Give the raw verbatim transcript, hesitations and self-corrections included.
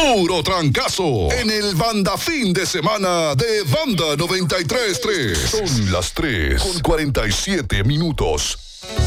Puro trancazo en el Banda Fin de Semana de Banda noventa y tres punto tres. Son las tres con cuarenta y siete minutos.